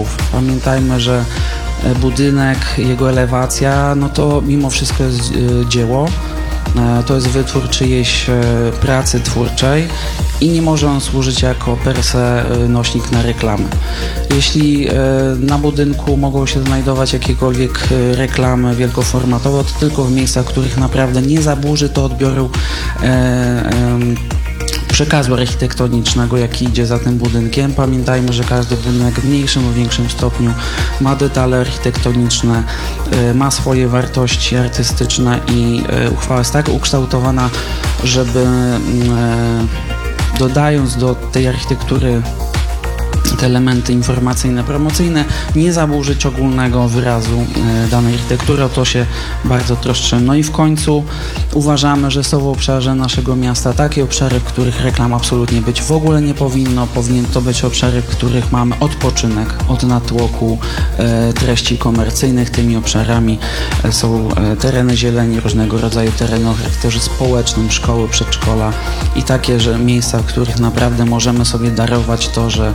zabytków. Pamiętajmy, że budynek, jego elewacja, no to mimo wszystko jest dzieło. To jest wytwór czyjejś pracy twórczej i nie może on służyć jako per se nośnik na reklamę. Jeśli na budynku mogą się znajdować jakiekolwiek reklamy wielkoformatowe, to tylko w miejscach, w których naprawdę nie zaburzy to odbioru przekazu architektonicznego, jaki idzie za tym budynkiem. Pamiętajmy, że każdy budynek w mniejszym lub większym stopniu ma detale architektoniczne, ma swoje wartości artystyczne i uchwała jest tak ukształtowana, żeby dodając do tej architektury te elementy informacyjne, promocyjne, nie zaburzyć ogólnego wyrazu danej architektury. O to się bardzo troszczymy. No i w końcu uważamy, że są w obszarze naszego miasta takie obszary, w których reklam absolutnie być w ogóle nie powinno. Powinien to być obszary, w których mamy odpoczynek od natłoku treści komercyjnych. Tymi obszarami są tereny zieleni, różnego rodzaju tereny o charakterze społecznym, szkoły, przedszkola i takie, że miejsca, w których naprawdę możemy sobie darować to, że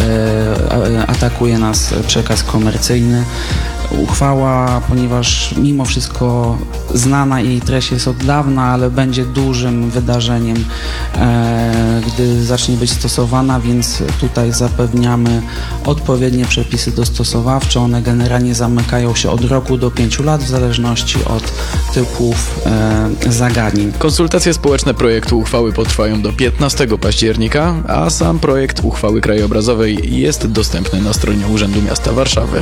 atakuje nas przekaz komercyjny. Uchwała, ponieważ mimo wszystko znana jej treść jest od dawna, ale będzie dużym wydarzeniem, gdy zacznie być stosowana, więc tutaj zapewniamy odpowiednie przepisy dostosowawcze. One generalnie zamykają się od roku do 5 lat w zależności od typów zagadnień. Konsultacje społeczne projektu uchwały potrwają do 15 października, a sam projekt uchwały krajobrazowej jest dostępny na stronie Urzędu Miasta Warszawy.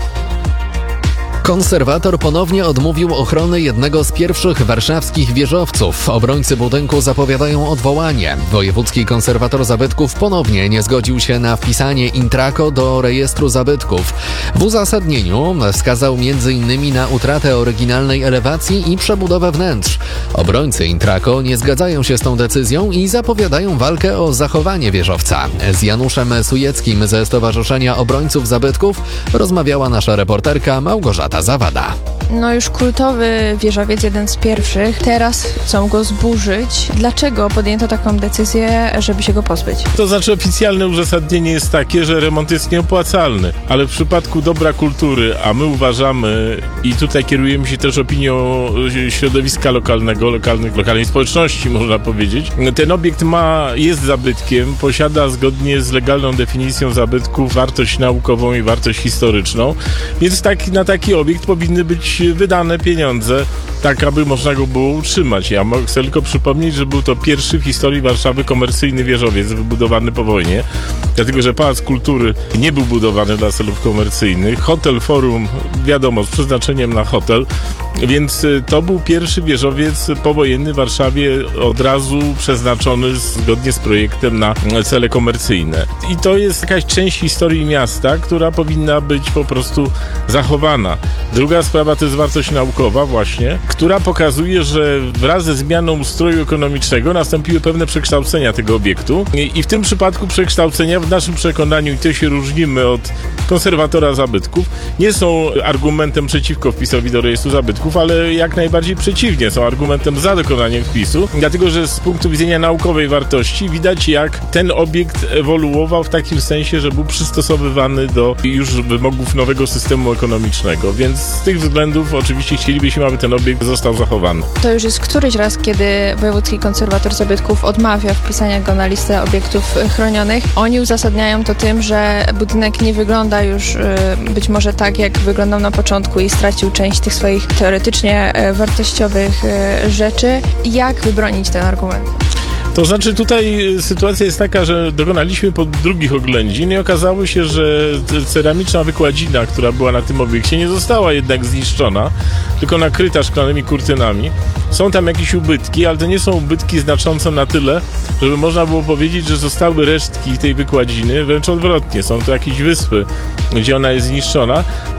Konserwator ponownie odmówił ochrony jednego z pierwszych warszawskich wieżowców. Obrońcy budynku zapowiadają odwołanie. Wojewódzki konserwator zabytków ponownie nie zgodził się na wpisanie Intraco do rejestru zabytków. W uzasadnieniu wskazał m.in. na utratę oryginalnej elewacji i przebudowę wnętrz. Obrońcy Intraco nie zgadzają się z tą decyzją i zapowiadają walkę o zachowanie wieżowca. Z Januszem Sujeckim ze Stowarzyszenia Obrońców Zabytków rozmawiała nasza reporterka Małgorzata Zawada. No już kultowy wieżowiec, jeden z pierwszych, teraz chcą go zburzyć. Dlaczego podjęto taką decyzję, żeby się go pozbyć? To znaczy oficjalne uzasadnienie jest takie, że remont jest nieopłacalny, ale w przypadku dobra kultury, a my uważamy i tutaj kierujemy się też opinią środowiska lokalnego, lokalnej społeczności można powiedzieć, ten obiekt jest zabytkiem, posiada zgodnie z legalną definicją zabytków wartość naukową i wartość historyczną, więc na taki obiekt powinny być wydane pieniądze, tak aby można go było utrzymać. Ja chcę tylko przypomnieć, że był to pierwszy w historii Warszawy komercyjny wieżowiec wybudowany po wojnie, dlatego że Pałac Kultury nie był budowany dla celów komercyjnych. Hotel Forum, wiadomo, z przeznaczeniem na hotel, więc to był pierwszy wieżowiec powojenny w Warszawie od razu przeznaczony zgodnie z projektem na cele komercyjne. I to jest jakaś część historii miasta, która powinna być po prostu zachowana. Druga sprawa to jest wartość naukowa właśnie, która pokazuje, że wraz ze zmianą ustroju ekonomicznego nastąpiły pewne przekształcenia tego obiektu i w tym przypadku przekształcenia w naszym przekonaniu, i to się różnimy od konserwatora zabytków, nie są argumentem przeciwko wpisowi do rejestru zabytków, ale jak najbardziej przeciwnie, są argumentem za dokonaniem wpisu, dlatego że z punktu widzenia naukowej wartości widać, jak ten obiekt ewoluował w takim sensie, że był przystosowywany do już wymogów nowego systemu ekonomicznego, więc z tych względów oczywiście chcielibyśmy, aby ten obiekt został zachowany. To już jest któryś raz, kiedy Wojewódzki Konserwator Zabytków odmawia wpisania go na listę obiektów chronionych. Oni uzasadniają to tym, że budynek nie wygląda już być może tak, jak wyglądał na początku i stracił część tych swoich teoretycznie wartościowych rzeczy. Jak wybronić ten argument? To znaczy tutaj sytuacja jest taka, że dokonaliśmy drugich oględzin i okazało się, że ceramiczna wykładzina, która była na tym obiekcie, nie została jednak zniszczona, tylko nakryta szklanymi kurtynami. Są tam jakieś ubytki, ale to nie są ubytki znaczące na tyle, żeby można było powiedzieć, że zostały resztki tej wykładziny, wręcz odwrotnie. Są to jakieś wyspy, gdzie ona jest zniszczona.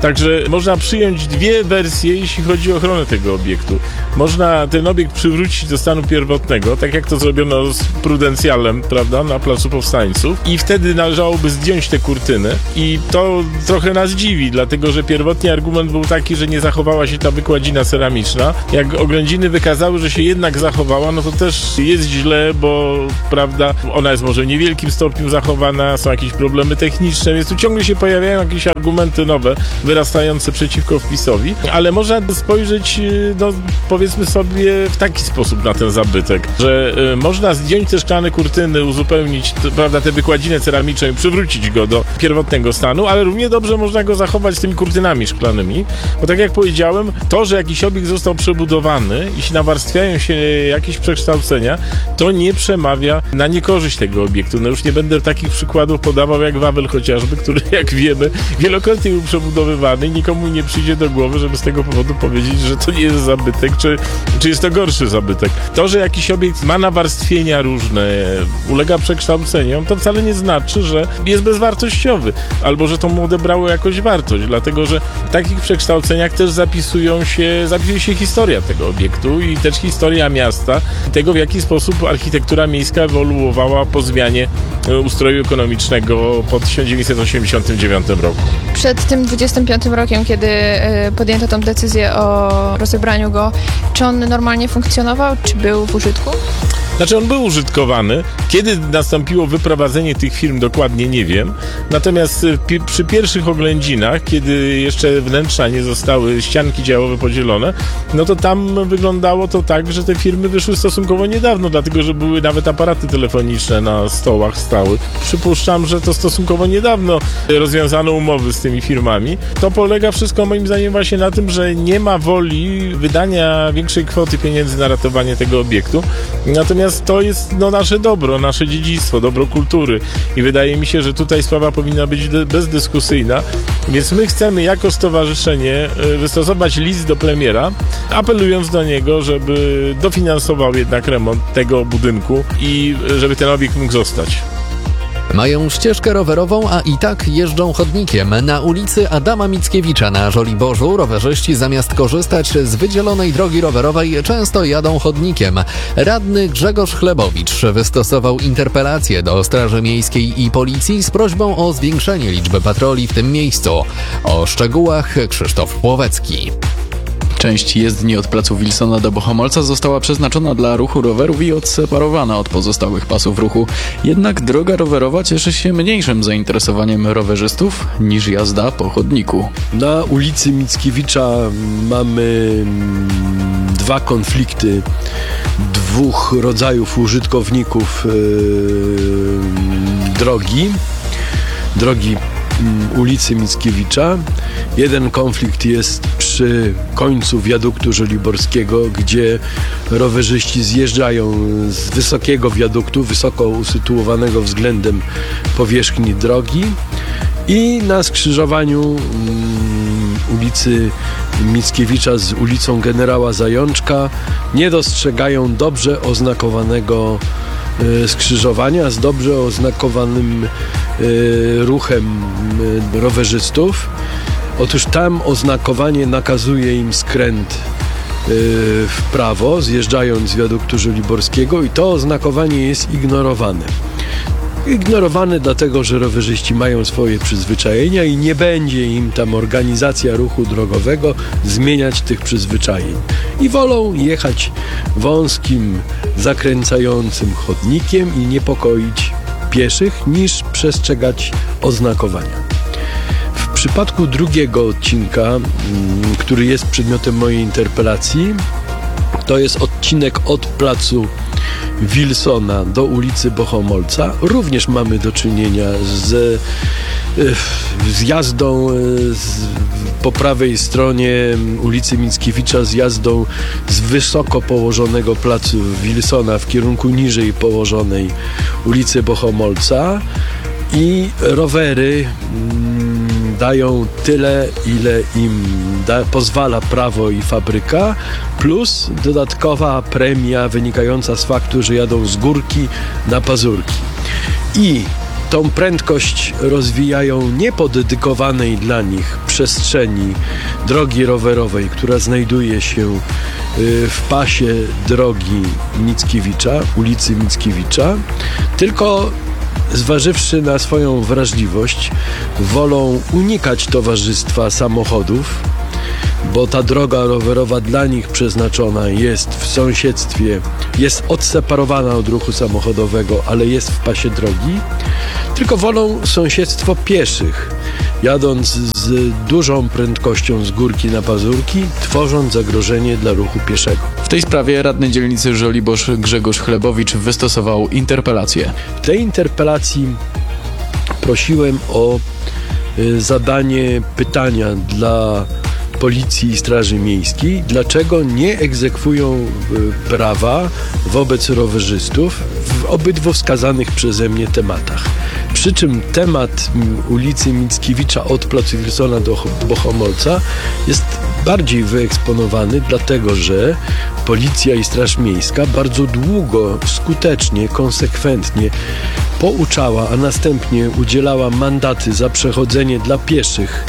Także można przyjąć dwie wersje, jeśli chodzi o ochronę tego obiektu. Można ten obiekt przywrócić do stanu pierwotnego, tak jak to zrobiono z Prudencjalem, prawda, na Placu Powstańców, i wtedy należałoby zdjąć te kurtyny i to trochę nas dziwi, dlatego że pierwotnie argument był taki, że nie zachowała się ta wykładzina ceramiczna. Jak oględziny wykazały, że się jednak zachowała, no to też jest źle, bo prawda, ona jest może w niewielkim stopniu zachowana, są jakieś problemy techniczne, więc tu ciągle się pojawiają jakieś argumenty nowe, wyrastające przeciwko wpisowi, ale można spojrzeć, no powiedzmy sobie, w taki sposób na ten zabytek, że można zdjąć te szklane kurtyny, uzupełnić, prawda, tę wykładzinę ceramiczną i przywrócić go do pierwotnego stanu, ale równie dobrze można go zachować z tymi kurtynami szklanymi, bo tak jak powiedziałem, to, że jakiś obiekt został przebudowany, jeśli nawarstwiają się jakieś przekształcenia, to nie przemawia na niekorzyść tego obiektu. No już nie będę takich przykładów podawał jak Wawel chociażby, który, jak wiemy, wielokrotnie był przebudowywany i nikomu nie przyjdzie do głowy, żeby z tego powodu powiedzieć, że to nie jest zabytek, czy jest to gorszy zabytek. To, że jakiś obiekt ma nawarstwienia różne, ulega przekształceniom, to wcale nie znaczy, że jest bezwartościowy, albo że to mu odebrało jakąś wartość, dlatego, że w takich przekształceniach też zapisuje się historia tego obiektu i też historia miasta, tego, w jaki sposób architektura miejska ewoluowała po zmianie ustroju ekonomicznego po 1989 roku. Przed tym 25 rokiem, kiedy podjęto tą decyzję o rozebraniu go, czy on normalnie funkcjonował, czy był w użytku? Znaczy on był użytkowany. Kiedy nastąpiło wyprowadzenie tych firm, dokładnie nie wiem. Natomiast przy pierwszych oględzinach, kiedy jeszcze wnętrza nie zostały ścianki działowe podzielone, no to tam wyglądało to tak, że te firmy wyszły stosunkowo niedawno, dlatego że były nawet aparaty telefoniczne na stołach stałych. Przypuszczam, że to stosunkowo niedawno rozwiązano umowy z tymi firmami. To polega wszystko moim zdaniem właśnie na tym, że nie ma woli wydania większej kwoty pieniędzy na ratowanie tego obiektu. Natomiast to jest nasze dobro, nasze dziedzictwo, dobro kultury i wydaje mi się, że tutaj sprawa powinna być bezdyskusyjna, więc my chcemy jako stowarzyszenie wystosować list do premiera, apelując do niego, żeby dofinansował jednak remont tego budynku i żeby ten obiekt mógł zostać. Mają ścieżkę rowerową, a i tak jeżdżą chodnikiem. Na ulicy Adama Mickiewicza na Żoliborzu rowerzyści zamiast korzystać z wydzielonej drogi rowerowej często jadą chodnikiem. Radny Grzegorz Chlebowicz wystosował interpelację do Straży Miejskiej i Policji z prośbą o zwiększenie liczby patroli w tym miejscu. O szczegółach Krzysztof Płowecki. Część jezdni od placu Wilsona do Bohomolca została przeznaczona dla ruchu rowerów i odseparowana od pozostałych pasów ruchu. Jednak droga rowerowa cieszy się mniejszym zainteresowaniem rowerzystów niż jazda po chodniku. Na ulicy Mickiewicza mamy dwa konflikty dwóch rodzajów użytkowników drogi ulicy Mickiewicza. Jeden konflikt jest przy końcu wiaduktu żoliborskiego, gdzie rowerzyści zjeżdżają z wysokiego wiaduktu, wysoko usytuowanego względem powierzchni drogi, i na skrzyżowaniu ulicy Mickiewicza z ulicą Generała Zajączka nie dostrzegają dobrze oznakowanego skrzyżowania z dobrze oznakowanym ruchem rowerzystów. Otóż tam oznakowanie nakazuje im skręt w prawo, zjeżdżając z wiaduktu żoliborskiego, i to oznakowanie jest ignorowane. Ignorowane dlatego, że rowerzyści mają swoje przyzwyczajenia i nie będzie im tam organizacja ruchu drogowego zmieniać tych przyzwyczajeń. I wolą jechać wąskim, zakręcającym chodnikiem i niepokoić pieszych, niż przestrzegać oznakowania. W przypadku drugiego odcinka, który jest przedmiotem mojej interpelacji, to jest odcinek od placu Wilsona do ulicy Bohomolca. Również mamy do czynienia z jazdą po prawej stronie ulicy Mickiewicza, z jazdą z wysoko położonego placu Wilsona w kierunku niżej położonej ulicy Bohomolca, i rowery dają tyle, ile im pozwala prawo i fabryka, plus dodatkowa premia wynikająca z faktu, że jadą z górki na pazurki. I tą prędkość rozwijają nie po dedykowanej dla nich przestrzeni drogi rowerowej, która znajduje się w pasie drogi Mickiewicza, ulicy Mickiewicza, tylko zważywszy na swoją wrażliwość, wolą unikać towarzystwa samochodów, bo ta droga rowerowa dla nich przeznaczona jest w sąsiedztwie, jest odseparowana od ruchu samochodowego, ale jest w pasie drogi, tylko wolą sąsiedztwo pieszych, jadąc z dużą prędkością z górki na pazurki, tworząc zagrożenie dla ruchu pieszego. W tej sprawie radny dzielnicy Żoliborz Grzegorz Chlebowicz wystosował interpelację. W tej interpelacji prosiłem o zadanie pytania dla Policji i Straży Miejskiej, dlaczego nie egzekwują prawa wobec rowerzystów w obydwu wskazanych przeze mnie tematach. Przy czym temat ulicy Mickiewicza od placu Wilsona do Bohomolca jest bardziej wyeksponowany, dlatego że Policja i Straż Miejska bardzo długo, skutecznie, konsekwentnie pouczała, a następnie udzielała mandaty za przechodzenie dla pieszych,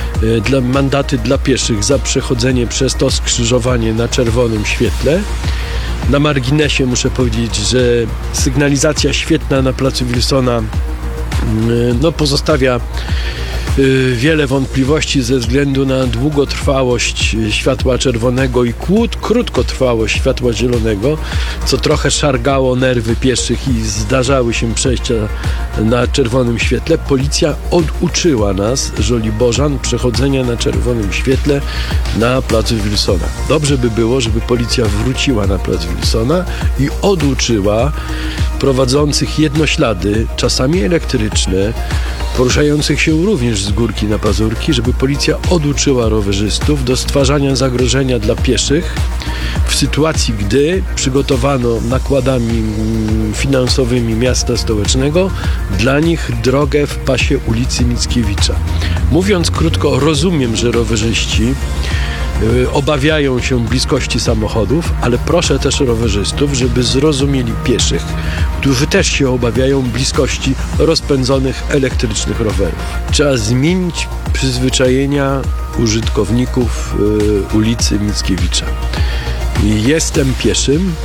za przechodzenie przez to skrzyżowanie na czerwonym świetle. Na marginesie muszę powiedzieć, że sygnalizacja świetna na placu Wilsona pozostawia wiele wątpliwości ze względu na długotrwałość światła czerwonego i krótkotrwałość światła zielonego, co trochę szargało nerwy pieszych i zdarzały się przejścia na czerwonym świetle. Policja oduczyła nas, Żoliborzan, przechodzenia na czerwonym świetle na placu Wilsona. Dobrze by było, żeby policja wróciła na plac Wilsona i oduczyła prowadzących jednoślady, czasami elektryczne, poruszających się również z górki na pazurki, żeby policja oduczyła rowerzystów do stwarzania zagrożenia dla pieszych w sytuacji, gdy przygotowano nakładami finansowymi miasta stołecznego dla nich drogę w pasie ulicy Mickiewicza. Mówiąc krótko, rozumiem, że rowerzyści obawiają się bliskości samochodów, ale proszę też rowerzystów, żeby zrozumieli pieszych, którzy też się obawiają bliskości rozpędzonych elektrycznych rowerów. Trzeba zmienić przyzwyczajenia użytkowników ulicy Mickiewicza. Jestem pieszym,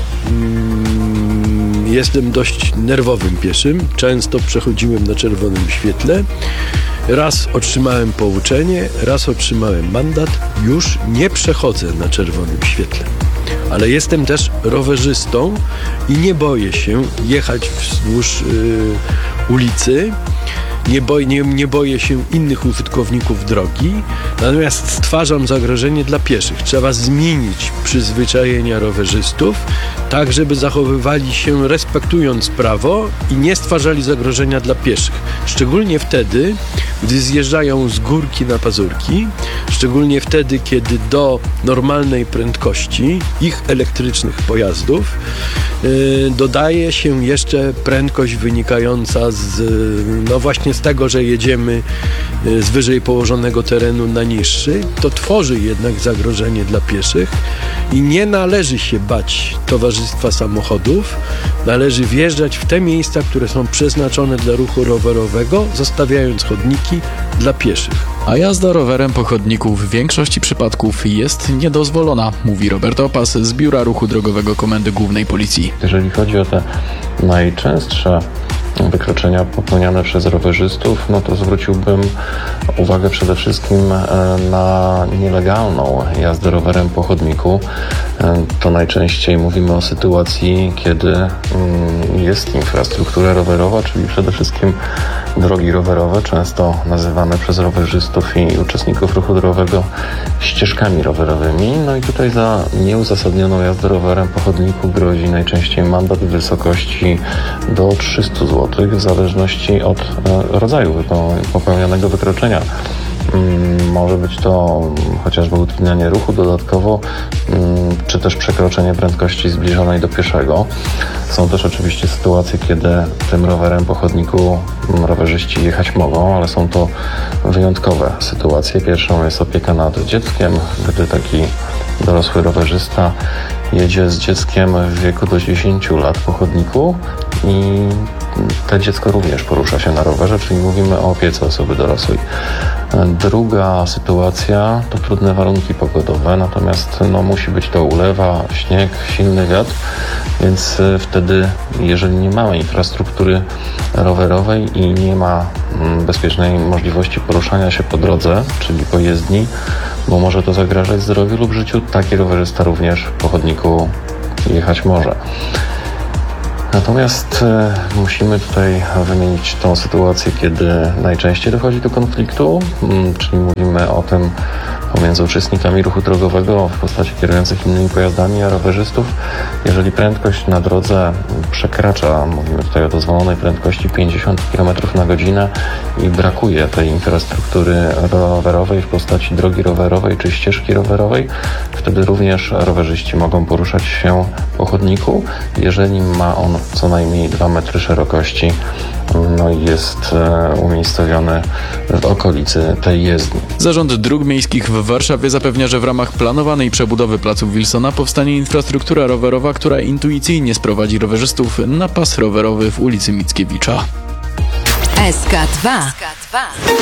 jestem dość nerwowym pieszym, często przechodziłem na czerwonym świetle. Raz otrzymałem pouczenie, raz otrzymałem mandat, już nie przechodzę na czerwonym świetle. Ale jestem też rowerzystą i nie boję się jechać wzdłuż ulicy, nie boję się innych użytkowników drogi, natomiast stwarzam zagrożenie dla pieszych. Trzeba zmienić przyzwyczajenia rowerzystów, tak żeby zachowywali się respektując prawo i nie stwarzali zagrożenia dla pieszych. Szczególnie wtedy, gdy zjeżdżają z górki na pazurki, szczególnie wtedy, kiedy do normalnej prędkości ich elektrycznych pojazdów dodaje się jeszcze prędkość wynikająca właśnie z tego, że jedziemy z wyżej położonego terenu na niższy, to tworzy jednak zagrożenie dla pieszych i nie należy się bać towarzystwa samochodów, należy wjeżdżać w te miejsca, które są przeznaczone dla ruchu rowerowego, zostawiając chodniki dla pieszych. A jazda rowerem po chodniku w większości przypadków jest niedozwolona, mówi Robert Opas z Biura Ruchu Drogowego Komendy Głównej Policji. Jeżeli chodzi o te najczęstsze wykroczenia popełniane przez rowerzystów, to zwróciłbym uwagę przede wszystkim na nielegalną jazdę rowerem po chodniku. To najczęściej mówimy o sytuacji, kiedy jest infrastruktura rowerowa, czyli przede wszystkim drogi rowerowe, często nazywane przez rowerzystów i uczestników ruchu drogowego ścieżkami rowerowymi. I tutaj za nieuzasadnioną jazdę rowerem po chodniku grozi najczęściej mandat w wysokości do 300 zł, w zależności od rodzaju popełnionego wykroczenia. Może być to chociażby utrudnianie ruchu dodatkowo, czy też przekroczenie prędkości zbliżonej do pieszego. Są też oczywiście sytuacje, kiedy tym rowerem po chodniku rowerzyści jechać mogą, ale są to wyjątkowe sytuacje. Pierwszą jest opieka nad dzieckiem, gdy taki dorosły rowerzysta jedzie z dzieckiem w wieku do 10 lat po chodniku i to dziecko również porusza się na rowerze, czyli mówimy o opiece osoby dorosłej. Druga sytuacja to trudne warunki pogodowe, natomiast musi być to ulewa, śnieg, silny wiatr, więc wtedy, jeżeli nie mamy infrastruktury rowerowej i nie ma bezpiecznej możliwości poruszania się po drodze, czyli po jezdni, bo może to zagrażać zdrowiu lub życiu, taki rowerzysta również po chodniku jechać może. Natomiast musimy tutaj wymienić tą sytuację, kiedy najczęściej dochodzi do konfliktu, czyli mówimy o tym pomiędzy uczestnikami ruchu drogowego w postaci kierujących innymi pojazdami, a rowerzystów. Jeżeli prędkość na drodze przekracza, mówimy tutaj o dozwolonej prędkości 50 km na godzinę i brakuje tej infrastruktury rowerowej w postaci drogi rowerowej czy ścieżki rowerowej, wtedy również rowerzyści mogą poruszać się po chodniku, jeżeli ma on co najmniej 2 metry szerokości, i jest umiejscowiony w okolicy tej jezdni. Zarząd Dróg Miejskich w Warszawie zapewnia, że w ramach planowanej przebudowy placu Wilsona powstanie infrastruktura rowerowa, która intuicyjnie sprowadzi rowerzystów na pas rowerowy w ulicy Mickiewicza. SK2.